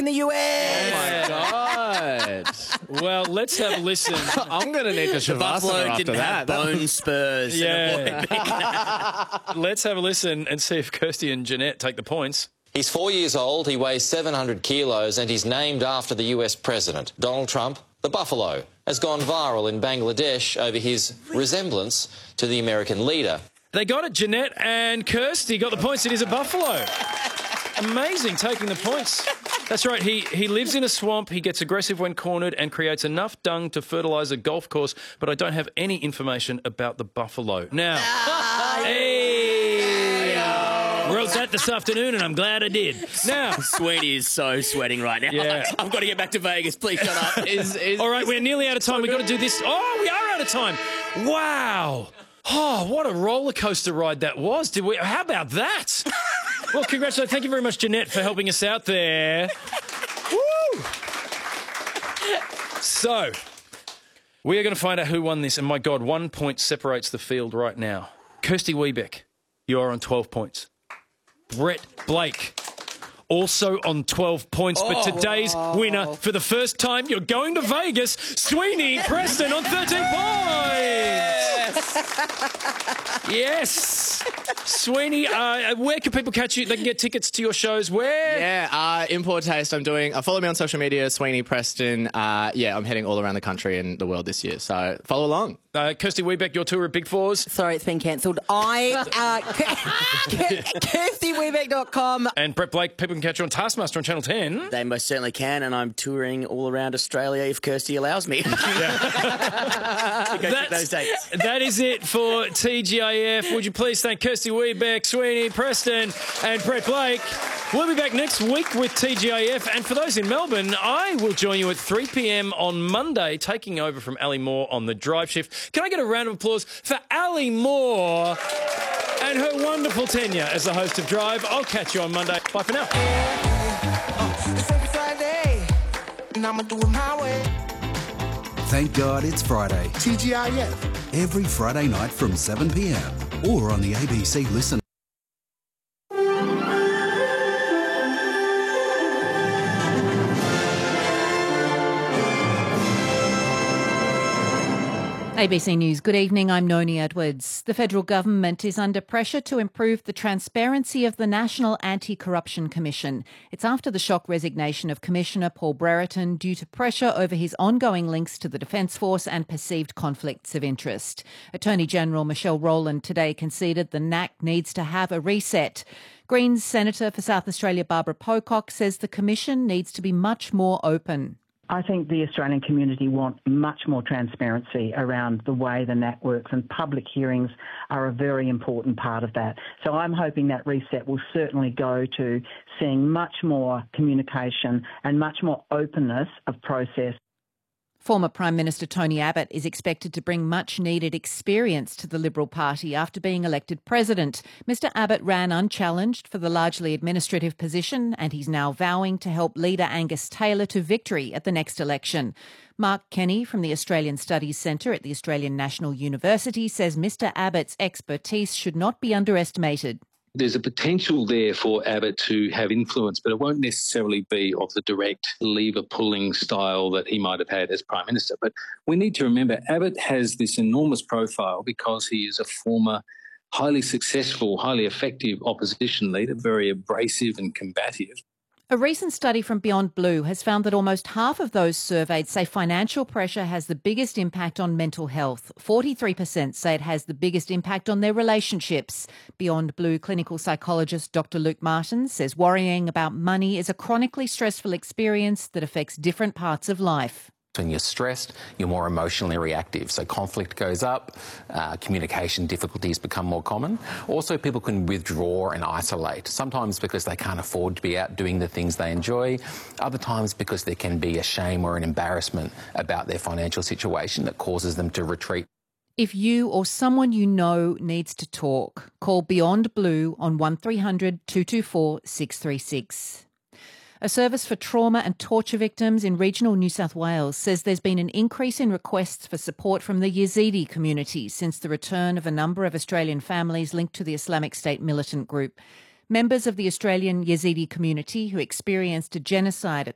in the US. Oh, my God. Well, let's have a listen. I'm going to need the Shavasana Buffalo after didn't have that. bone spurs. Yeah. Let's have a listen and see if Kirsty and Jeanette take the points. He's 4 years old, he weighs 700 kilos, and he's named after the US president. Donald Trump, the buffalo, has gone viral in Bangladesh over his resemblance to the American leader. They got it. Jeanette and Kirsty got the points. It is a buffalo. Amazing, taking the points. That's right. He lives in a swamp. He gets aggressive when cornered and creates enough dung to fertilise a golf course, but I don't have any information about the buffalo. Now, wrote that this afternoon, and I'm glad I did. Now, Sweeney is so sweating right now. Yeah. I've got to get back to Vegas. Please shut up. all right, we're nearly out of time. We've got to do this. Oh, we are out of time. Wow. Oh, what a roller coaster ride that was. How about that? Well, congratulations. Thank you very much, Jeanette, for helping us out there. Woo! So, we are going to find out who won this. And my God, 1 point separates the field right now. Kirsty Wiebeck, you are on 12 points. Brett Blake, also on 12 points. But today's winner, for the first time, you're going to Vegas, Sweeney Preston on 13 points. Yes. Sweeney, where can people catch you? They can get tickets to your shows. Where? Yeah, In Poor Taste, I'm doing... follow me on social media, Sweeney Preston. I'm heading all around the country and the world this year, so follow along. Kirsty Wiebeck, your tour at Big Fours. Sorry, it's been cancelled. KirstyWiebeck.com. And Brett Blake, people can catch you on Taskmaster on Channel 10. They most certainly can, and I'm touring all around Australia if Kirsty allows me. Check those dates. That is it for TGIF. Would you please thank Kirsty Wiebeck, Sweeney Preston and Brett Blake. We'll be back next week with TGIF. And for those in Melbourne, I will join you at 3 p.m. on Monday, taking over from Ali Moore on the drive shift. Can I get a round of applause for Ali Moore and her wonderful tenure as the host of Drive? I'll catch you on Monday. Bye for now. It's every Friday, and I'ma do it my way. Thank God it's Friday. TGIF. Every Friday night from 7 p.m. or on the ABC Listen. ABC News, good evening, I'm Noni Edwards. The federal government is under pressure to improve the transparency of the National Anti-Corruption Commission. It's after the shock resignation of Commissioner Paul Brereton due to pressure over his ongoing links to the Defence Force and perceived conflicts of interest. Attorney General Michelle Rowland today conceded the NAC needs to have a reset. Greens Senator for South Australia Barbara Pocock says the commission needs to be much more open. I think the Australian community want much more transparency around the way the NAC works, and public hearings are a very important part of that. So I'm hoping that reset will certainly go to seeing much more communication and much more openness of process. Former Prime Minister Tony Abbott is expected to bring much-needed experience to the Liberal Party after being elected president. Mr Abbott ran unchallenged for the largely administrative position, and he's now vowing to help leader Angus Taylor to victory at the next election. Mark Kenny from the Australian Studies Centre at the Australian National University says Mr Abbott's expertise should not be underestimated. There's a potential there for Abbott to have influence, but it won't necessarily be of the direct lever-pulling style that he might have had as Prime Minister. But we need to remember Abbott has this enormous profile because he is a former highly successful, highly effective opposition leader, very abrasive and combative. A recent study from Beyond Blue has found that almost half of those surveyed say financial pressure has the biggest impact on mental health. 43% say it has the biggest impact on their relationships. Beyond Blue clinical psychologist Dr. Luke Martin says worrying about money is a chronically stressful experience that affects different parts of life. When you're stressed, you're more emotionally reactive. So conflict goes up, communication difficulties become more common. Also, people can withdraw and isolate, sometimes because they can't afford to be out doing the things they enjoy, other times because there can be a shame or an embarrassment about their financial situation that causes them to retreat. If you or someone you know needs to talk, call Beyond Blue on 1300 224 636. A service for trauma and torture victims in regional New South Wales says there's been an increase in requests for support from the Yazidi community since the return of a number of Australian families linked to the Islamic State militant group. Members of the Australian Yazidi community who experienced a genocide